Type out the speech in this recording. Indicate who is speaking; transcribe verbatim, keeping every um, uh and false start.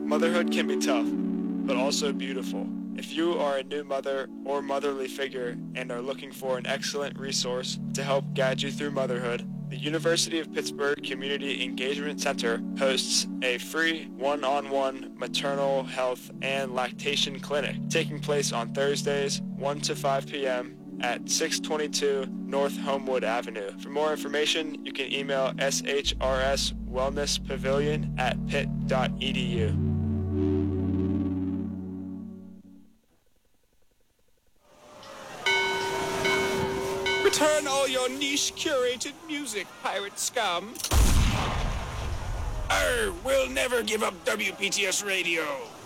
Speaker 1: Motherhood can be tough, but also beautiful. If you are a new mother or motherly figure and are looking for an excellent resource to help guide you through motherhood, the University of Pittsburgh Community Engagement Center hosts a free one-on-one maternal health and lactation clinic taking place on Thursdays, one to five p.m. at six twenty-two North Homewood Avenue. For more information, you can email s h r s wellness pavilion at pitt dot e d u.
Speaker 2: Return all your niche-curated music, pirate scum. Arr, we'll never give up W P T S Radio.